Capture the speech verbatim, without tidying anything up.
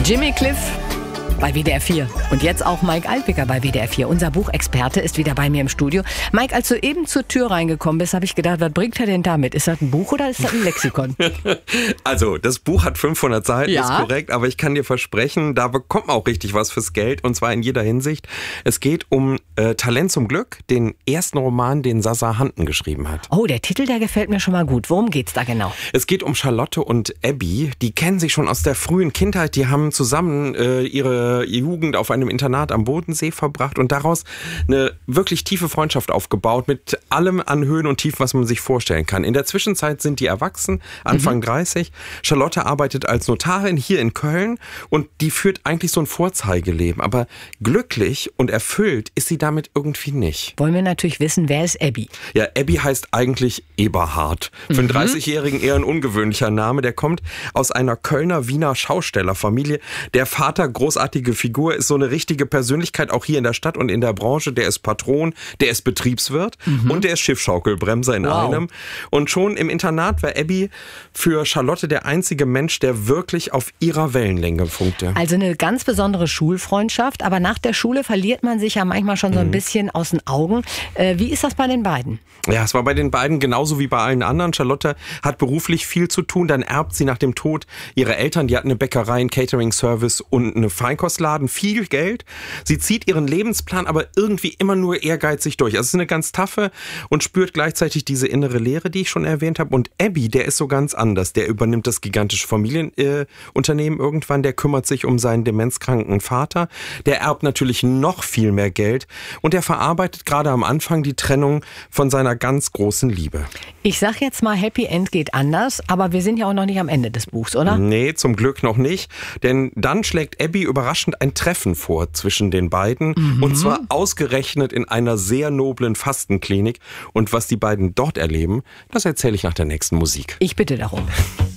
Jimmy Cliff bei W D R vier. Und jetzt auch Mike Alpiker bei W D R vier. Unser Buchexperte ist wieder bei mir im Studio. Mike, als du eben zur Tür reingekommen bist, habe ich gedacht, was bringt er denn damit? Ist das ein Buch oder ist das ein Lexikon? Also, das Buch hat fünfhundert Seiten, Ja. ist korrekt, aber ich kann dir versprechen, da bekommt man auch richtig was fürs Geld, und zwar in jeder Hinsicht. Es geht um äh, Talent zum Glück, den ersten Roman, den Sasa Hanten geschrieben hat. Oh, der Titel, der gefällt mir schon mal gut. Worum geht's da genau? Es geht um Charlotte und Abby. Die kennen sich schon aus der frühen Kindheit. Die haben zusammen äh, ihre Jugend auf einem Internat am Bodensee verbracht und daraus eine wirklich tiefe Freundschaft aufgebaut mit allem an Höhen und Tiefen, was man sich vorstellen kann. In der Zwischenzeit sind die erwachsen, Anfang mhm. dreißig. Charlotte arbeitet als Notarin hier in Köln und die führt eigentlich so ein Vorzeigeleben. Aber glücklich und erfüllt ist sie damit irgendwie nicht. Wollen wir natürlich wissen, wer ist Abby? Ja, Abby heißt eigentlich Eberhard. Für einen dreißigjährigen eher ein ungewöhnlicher Name. Der kommt aus einer Kölner-Wiener Schaustellerfamilie. Der Vater, großartige Figur, ist so eine richtige Persönlichkeit, auch hier in der Stadt und in der Branche. Der ist Patron, der ist Betriebswirt mhm. und der ist Schiffschaukelbremser in wow. einem. Und schon im Internat war Abby für Charlotte der einzige Mensch, der wirklich auf ihrer Wellenlänge funkte. Also eine ganz besondere Schulfreundschaft, aber nach der Schule verliert man sich ja manchmal schon so ein bisschen aus den Augen. Äh, wie ist das bei den beiden? Ja, es war bei den beiden genauso wie bei allen anderen. Charlotte hat beruflich viel zu tun, dann erbt sie nach dem Tod ihrer Eltern, die hatten eine Bäckerei, einen Catering-Service und eine Feinkostladen, viel Geld. Sie zieht ihren Lebensplan aber irgendwie immer nur ehrgeizig durch. Also es ist eine ganz taffe und spürt gleichzeitig diese innere Leere, die ich schon erwähnt habe. Und Abby, der ist so ganz anders. Der übernimmt das gigantische Familienunternehmen äh, irgendwann, der kümmert sich um seinen demenzkranken Vater. Der erbt natürlich noch viel mehr Geld und der verarbeitet gerade am Anfang die Trennung von seiner ganz großen Liebe. Ich sag jetzt mal, Happy End geht anders, aber wir sind ja auch noch nicht am Ende des Buchs, oder? Nee, zum Glück noch nicht, denn dann schlägt Abby überraschend ein Treffen vor zwischen den beiden mhm. und zwar ausgerechnet in einer sehr noblen Fastenklinik, und was die beiden dort erleben, das erzähle ich nach der nächsten Musik. Ich bitte darum.